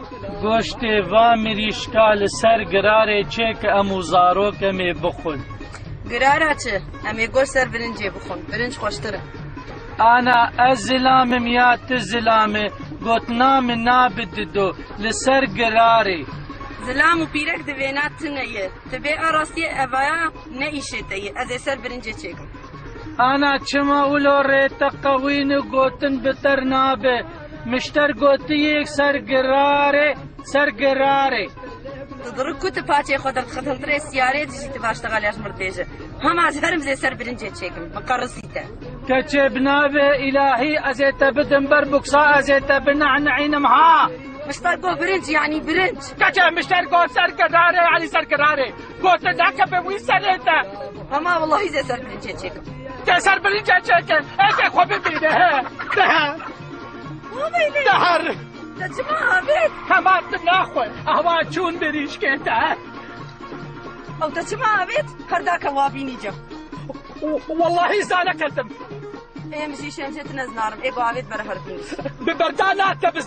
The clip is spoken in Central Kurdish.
گۆشتێ وا مریشکا لەسەر گرارێ چێ کە ئەموو زارۆکەمێ بخۆن. گرارە چ؟ ئەمێ گۆشت سەر برنجێ بخۆن، برنج خۆشترە. ئانا ئەس زلامم یا ت زلامێ گوتنا من نابددۆ لەسەر گرارێ. زلام و پیرەک دەوێنات تنەیە، دەبێ ئاڕاستیە ئەڤایە نەئیشێتەیە، ئەزێ سەر برنجێ چێکم. ئانا چما ئولۆ ڕێتە قەوین و گوتن بتەر نابێ، مشتەر گوتیەک سەر گرارێ سەر گرارێ. تضرب كنت باتي خود الخطنطري سيارة تجي تباشتغل يا مرتجة هم عزهرم زي سر برنجة تشيكم مقرصيته كتبنا إلهي أزيت بدن بربكسا أزيت بنعنعين مها مشتركو برنج يعني برنج كتب مشتركو سر كراري يعني سر كراري قلت ذاك بوي سريته هما والله زي سر برنجة تشيكم سر برنجة تشيكم ايش خوبي بيده دهر تجمعها بيت كمان ناخوي أهوا چون بريش كنتا أو تجمعها بيت هرداك وابيني جو والله زانا كلتم ايه مشي شمشة نزنارم ايه قوابيت برهر بنيس ببردانات